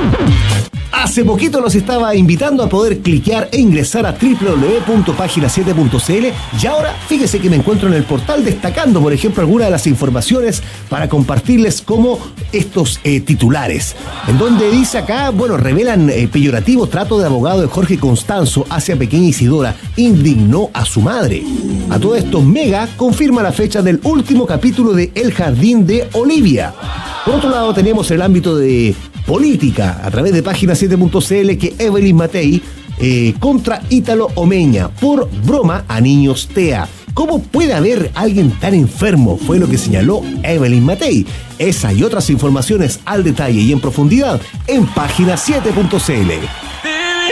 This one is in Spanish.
Hace poquito los estaba invitando a poder cliquear e ingresar a www.pagina7.cl y ahora fíjese que me encuentro en el portal destacando, por ejemplo, algunas de las informaciones para compartirles como estos titulares, en donde dice acá, bueno, revelan peyorativo trato de abogado de Jorge Constanzo hacia pequeña Isidora, indignó a su madre. A todo esto, Mega confirma la fecha del último capítulo de El Jardín de Olivia. Por otro lado, tenemos el ámbito de política, a través de Pagina7.cl, que Evelyn Matei contra Ítalo Omeña por broma a niños TEA. ¿Cómo puede haber alguien tan enfermo? Fue lo que señaló Evelyn Matei. Esa y otras informaciones al detalle y en profundidad en Pagina7.cl.